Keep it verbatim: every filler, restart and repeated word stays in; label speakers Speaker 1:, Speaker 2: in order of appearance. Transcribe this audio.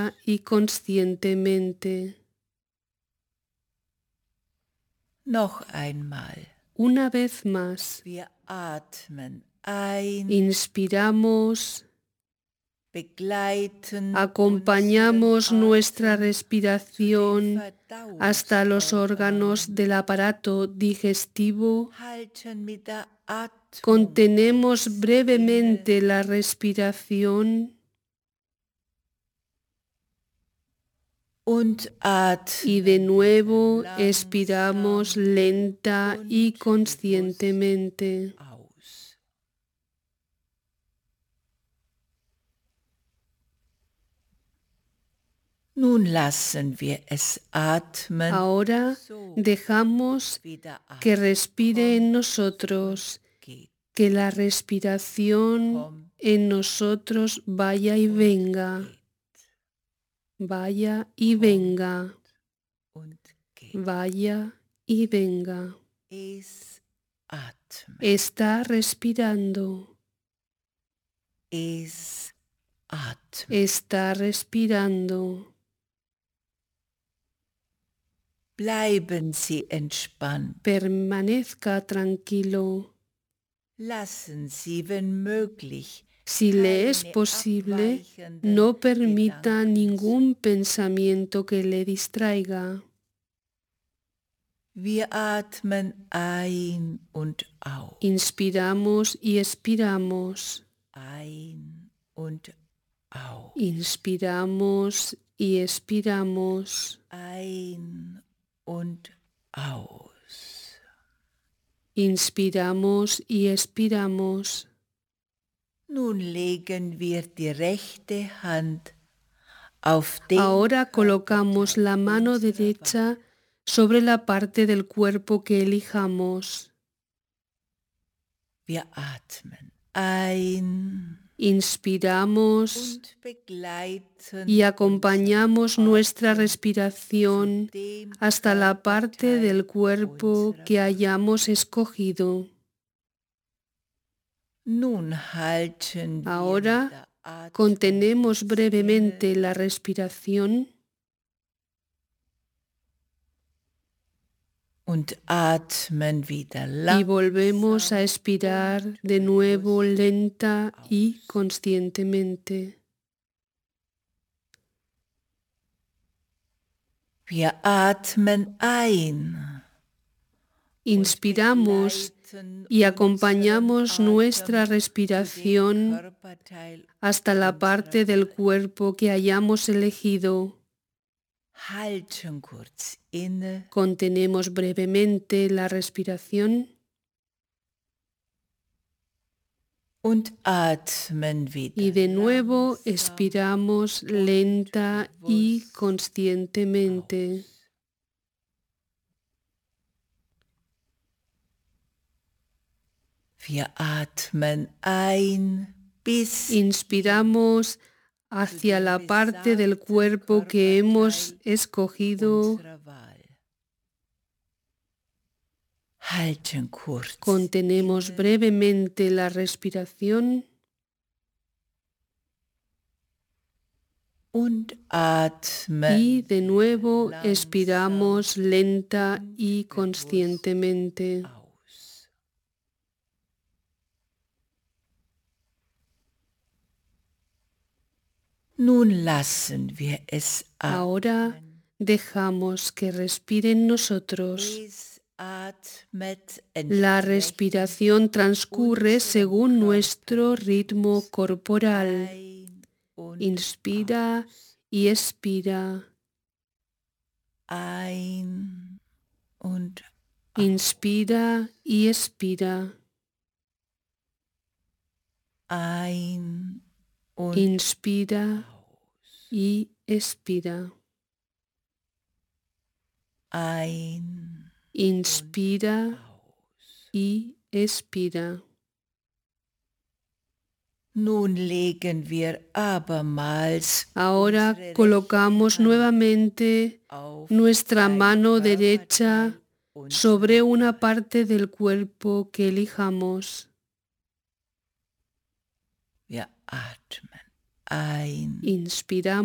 Speaker 1: y conscientemente.
Speaker 2: Noch einmal.
Speaker 1: Una vez más,
Speaker 2: Wir atmen ein,
Speaker 1: inspiramos,
Speaker 2: begleiten
Speaker 1: acompañamos
Speaker 2: unseren
Speaker 1: nuestra
Speaker 2: Atem
Speaker 1: respiración hasta los órganos del aparato digestivo.
Speaker 2: halten mit der Atmung
Speaker 1: Contenemos brevemente la respiración
Speaker 2: und atmen
Speaker 1: y de nuevo
Speaker 2: langsam
Speaker 1: expiramos lenta y
Speaker 2: und
Speaker 1: conscientemente.
Speaker 2: aus. Nun lassen wir es atmen.
Speaker 1: Ahora
Speaker 2: So
Speaker 1: dejamos
Speaker 2: wie der
Speaker 1: que
Speaker 2: Atem
Speaker 1: respire en
Speaker 2: kommt
Speaker 1: nosotros,
Speaker 2: und geht.
Speaker 1: que la respiración en nosotros vaya y venga, vaya y venga,
Speaker 2: Und geht.
Speaker 1: vaya y venga.
Speaker 2: Es atmet.
Speaker 1: Está respirando,
Speaker 2: Es atmet.
Speaker 1: está respirando.
Speaker 2: Bleiben Sie entspannt.
Speaker 1: Permanezca tranquilo.
Speaker 2: Lassen Sie, wenn möglich,
Speaker 1: Si le es
Speaker 2: keine
Speaker 1: posible,
Speaker 2: abweichenden
Speaker 1: no permita
Speaker 2: Gedanken
Speaker 1: ningún pensamiento que le distraiga.
Speaker 2: Wir atmen ein und aus.
Speaker 1: Inspiramos y expiramos.
Speaker 2: Ein und aus.
Speaker 1: Inspiramos y expiramos.
Speaker 2: Ein und aus.
Speaker 1: Inspiramos y expiramos.
Speaker 2: Nun legen wir die rechte Hand auf den
Speaker 1: Ahora colocamos la mano
Speaker 2: unserer
Speaker 1: derecha sobre la parte del cuerpo que elijamos.
Speaker 2: Wir atmen ein
Speaker 1: Inspiramos
Speaker 2: und begleiten
Speaker 1: y acompañamos
Speaker 2: unseren
Speaker 1: nuestra
Speaker 2: Atem
Speaker 1: respiración
Speaker 2: zu dem
Speaker 1: hasta la parte del
Speaker 2: Körperteil
Speaker 1: cuerpo
Speaker 2: unserer
Speaker 1: que
Speaker 2: Wahl.
Speaker 1: hayamos escogido.
Speaker 2: Nun halten wir
Speaker 1: Ahora
Speaker 2: mit der Atmung
Speaker 1: contenemos brevemente
Speaker 2: inne
Speaker 1: la respiración
Speaker 2: und atmen wieder
Speaker 1: y volvemos a
Speaker 2: langsam
Speaker 1: expirar
Speaker 2: und
Speaker 1: de nuevo
Speaker 2: bewusst
Speaker 1: lenta y
Speaker 2: aus.
Speaker 1: conscientemente.
Speaker 2: Wir atmen ein
Speaker 1: Inspiramos y acompañamos nuestra respiración hasta la parte del cuerpo que hayamos elegido.
Speaker 2: Halten kurz inne
Speaker 1: Contenemos brevemente la respiración
Speaker 2: und atmen wieder
Speaker 1: y de nuevo
Speaker 2: langsam
Speaker 1: expiramos lenta y
Speaker 2: bewusst
Speaker 1: conscientemente.
Speaker 2: aus. Wir atmen ein bis
Speaker 1: Inspiramos hacia la parte del cuerpo que hemos escogido.
Speaker 2: unserer Wahl. Halten kurz
Speaker 1: Contenemos
Speaker 2: inne
Speaker 1: brevemente la respiración
Speaker 2: und atmen
Speaker 1: y de nuevo
Speaker 2: langsam
Speaker 1: expiramos lenta
Speaker 2: und
Speaker 1: y
Speaker 2: bewusst
Speaker 1: conscientemente.
Speaker 2: aus. Nun lassen wir es
Speaker 1: Ahora
Speaker 2: atmen.
Speaker 1: dejamos que respire en nosotros.
Speaker 2: Es atmet
Speaker 1: La
Speaker 2: entsprechend
Speaker 1: respiración transcurre
Speaker 2: unserem
Speaker 1: según nuestro ritmo
Speaker 2: Körperrhythmus.
Speaker 1: corporal.
Speaker 2: Ein und
Speaker 1: Inspira
Speaker 2: aus.
Speaker 1: y expira.
Speaker 2: Ein und aus.
Speaker 1: Inspira y expira.
Speaker 2: Ein und
Speaker 1: Inspira
Speaker 2: aus.
Speaker 1: y expira.
Speaker 2: Ein
Speaker 1: Inspira
Speaker 2: aus.
Speaker 1: y expira.
Speaker 2: Nun legen wir abermals
Speaker 1: Ahora
Speaker 2: unsere
Speaker 1: colocamos
Speaker 2: rechte Hand
Speaker 1: nuevamente
Speaker 2: auf
Speaker 1: nuestra
Speaker 2: ein
Speaker 1: mano
Speaker 2: Körperteil
Speaker 1: derecha
Speaker 2: unserer
Speaker 1: sobre una
Speaker 2: Wahl.
Speaker 1: parte del cuerpo que elijamos.
Speaker 2: Wir atmen ein.
Speaker 1: Inspiramos.